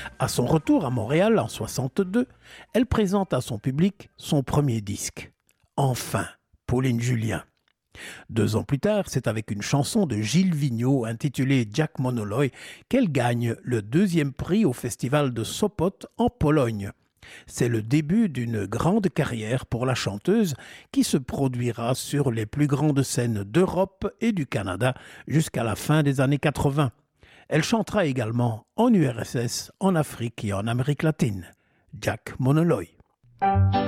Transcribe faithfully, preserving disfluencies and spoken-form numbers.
À son retour à Montréal en soixante-deux, elle présente à son public son premier disque. Enfin, Pauline Julien. Deux ans plus tard, c'est avec une chanson de Gilles Vigneault intitulée Jack Monoloy qu'elle gagne le deuxième prix au festival de Sopot en Pologne. C'est le début d'une grande carrière pour la chanteuse qui se produira sur les plus grandes scènes d'Europe et du Canada jusqu'à la fin des années quatre-vingts. Elle chantera également en U R S S, en Afrique et en Amérique latine. Jack Monoloy.